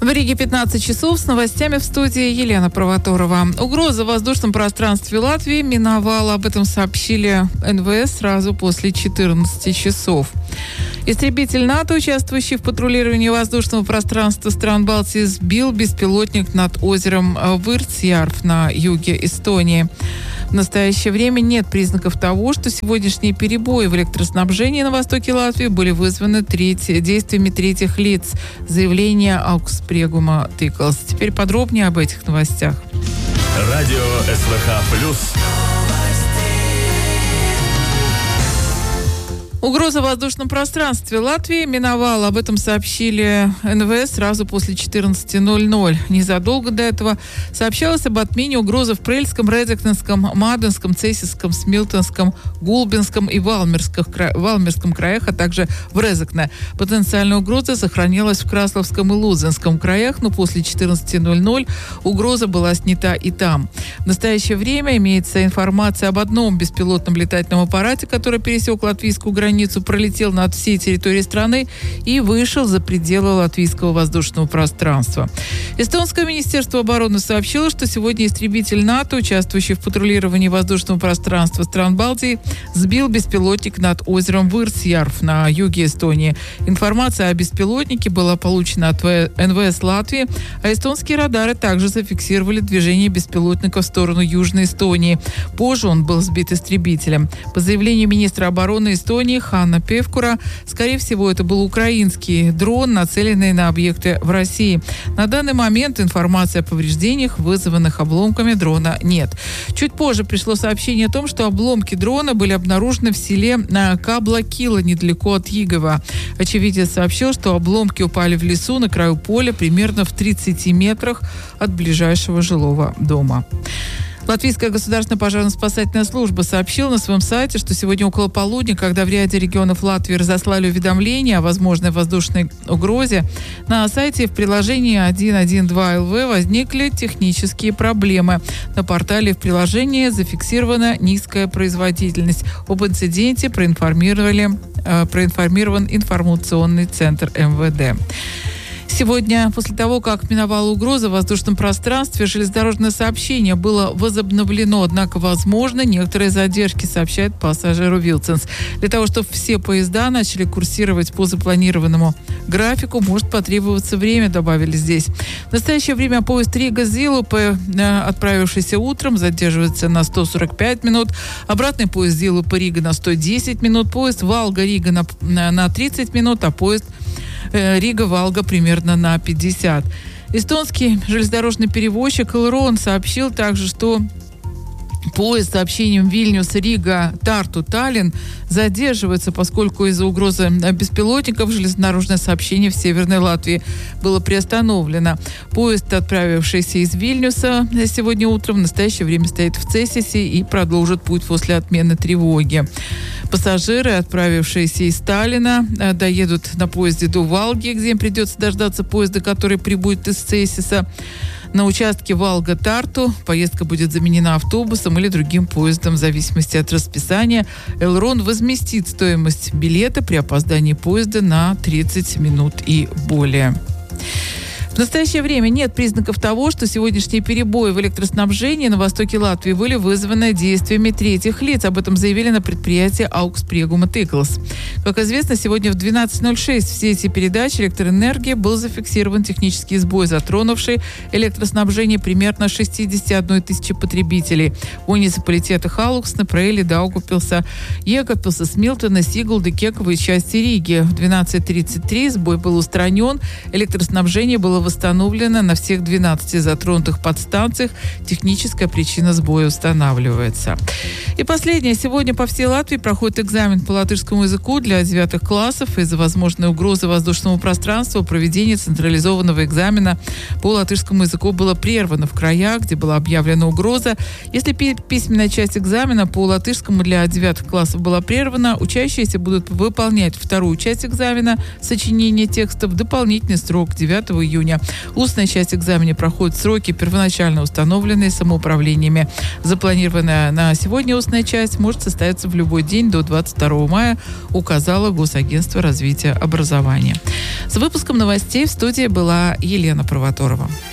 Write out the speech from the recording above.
В Риге 15 часов, с новостями в студии Елена Провоторова. Угроза в воздушном пространстве Латвии миновала. Об этом сообщили НВС сразу после 14 часов. Истребитель НАТО, участвующий в патрулировании воздушного пространства стран Балтии, сбил беспилотник над озером Вырцьярв на юге Эстонии. В настоящее время нет признаков того, что сегодняшние перебои в электроснабжении на востоке Латвии были вызваны действиями третьих лиц. Заявление Аукспрегума Тыклс. Теперь подробнее об этих новостях. Радио СВХ+. Угроза в воздушном пространстве Латвии миновала. Об этом сообщили НВС сразу после 14:00. Незадолго до этого сообщалось об отмене угрозы в Прельском, Редекненском, Маденском, Цесисском, Смилтонском, Гулбинском и Валмерском краях, а также в Резекне. Потенциальная угроза сохранилась в Красловском и Лудзенском краях, но после 14:00 угроза была снята и там. В настоящее время имеется информация об одном беспилотном летательном аппарате, который пересек латвийскую границу, пролетел над всей территорией страны и вышел за пределы латвийского воздушного пространства. Эстонское министерство обороны сообщило, что сегодня истребитель НАТО, участвующий в патрулировании воздушного пространства стран Балтии, сбил беспилотник над озером Вырцьярв на юге Эстонии. Информация о беспилотнике была получена от НВС Латвии, а эстонские радары также зафиксировали движение беспилотника в сторону Южной Эстонии. Позже он был сбит истребителем. По заявлению министра обороны Эстонии Ханна Певкура, скорее всего, это был украинский дрон, нацеленный на объекты в России. На данный момент информации о повреждениях, вызванных обломками дрона, нет. Чуть позже пришло сообщение о том, что обломки дрона были обнаружены в селе Каблакила, недалеко от Йигова. Очевидец сообщил, что обломки упали в лесу на краю поля примерно в 30 метрах от ближайшего жилого дома. Латвийская государственная пожарно-спасательная служба сообщила на своем сайте, что сегодня около полудня, когда в ряде регионов Латвии разослали уведомления о возможной воздушной угрозе, на сайте в приложении 112 ЛВ возникли технические проблемы. На портале в приложении зафиксирована низкая производительность. Об инциденте проинформирован информационный центр МВД. Сегодня, после того, как миновала угроза в воздушном пространстве, железнодорожное сообщение было возобновлено. Однако, возможно, некоторые задержки, сообщает пассажиру Вилценс. Для того, чтобы все поезда начали курсировать по запланированному графику, может потребоваться время, добавили здесь. В настоящее время поезд Рига-Зилупе, отправившийся утром, задерживается на 145 минут. Обратный поезд Зилупе-Рига на 110 минут. Поезд Валга-Рига на 30 минут, а поезд Рига-Валга примерно на 50. Эстонский железнодорожный перевозчик Элрон сообщил также, что поезд с сообщением Вильнюс-Рига-Тарту-Таллин задерживается, поскольку из-за угрозы беспилотников железнодорожное сообщение в Северной Латвии было приостановлено. Поезд, отправившийся из Вильнюса сегодня утром, в настоящее время стоит в Цесисе и продолжит путь после отмены тревоги. Пассажиры, отправившиеся из Таллина, доедут на поезде до Валги, где им придется дождаться поезда, который прибудет из Цесиса. На участке Валга-Тарту поездка будет заменена автобусом или другим поездом в зависимости от расписания. Элрон возместит стоимость билета при опоздании поезда на 30 минут и более. В настоящее время нет признаков того, что сегодняшние перебои в электроснабжении на востоке Латвии были вызваны действиями третьих лиц. Об этом заявили на предприятии Аукспрегума Тыклс. Как известно, сегодня в 12:06 в сети передач электроэнергии был зафиксирован технический сбой, затронувший электроснабжение примерно 61 тысячи потребителей в муниципалитетах Алуксна, Прейли, Даугавпилса, Екапилса, Смилтона, Сигалды, Кековой части Риги. В 12:33 сбой был устранен. Электроснабжение было восстановлено на всех 12 затронутых подстанциях. Техническая причина сбоя устанавливается. И последнее. Сегодня по всей Латвии проходит экзамен по латышскому языку для 9 классов. Из-за возможной угрозы воздушному пространству проведение централизованного экзамена по латышскому языку было прервано в краях, где была объявлена угроза. Если письменная часть экзамена по латышскому для 9 классов была прервана, учащиеся будут выполнять вторую часть экзамена, сочинение текстов, в дополнительный срок 9 июня. июня. Устная часть экзамена проходит в сроки, первоначально установленные самоуправлениями. Запланированная на сегодня устная часть может состояться в любой день до 22 мая, указало Госагентство развития образования. С выпуском новостей в студии была Елена Провоторова.